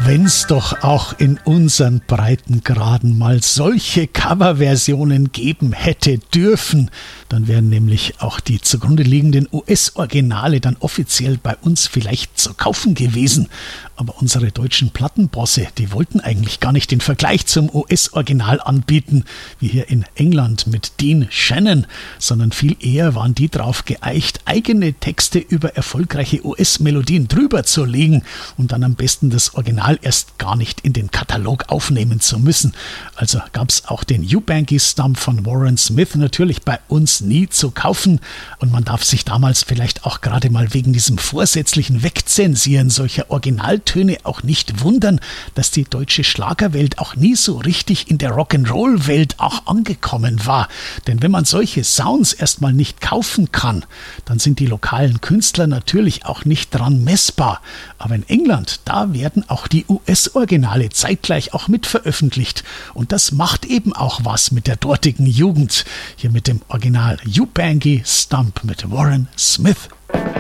Wenn's doch auch in unseren Breitengraden mal solche Coverversionen geben hätte dürfen, dann wären nämlich auch die zugrunde liegenden US-Originale dann offiziell bei uns vielleicht zu kaufen gewesen. Aber unsere deutschen Plattenbosse, die wollten eigentlich gar nicht den Vergleich zum US-Original anbieten, wie hier in England mit Dean Shannon, sondern viel eher waren die drauf geeicht, eigene Texte über erfolgreiche US-Melodien drüber zu legen und dann am besten das Original erst gar nicht in den Katalog aufnehmen zu müssen. Also gab's auch den Eubanky Stump von Warren Smith natürlich bei uns nie zu kaufen und man darf sich damals vielleicht auch gerade mal wegen diesem vorsätzlichen Wegzensieren solcher Originaltöne auch nicht wundern, dass die deutsche Schlagerwelt auch nie so richtig in der Rock'n'Roll-Welt auch angekommen war. Denn wenn man solche Sounds erstmal nicht kaufen kann, dann sind die lokalen Künstler natürlich auch nicht dran messbar. Aber in England, da werden auch die US-Originale zeitgleich auch mitveröffentlicht. Und das macht eben auch was mit der dortigen Jugend. Hier mit dem Original Eubanky Stump mit Warren Smith.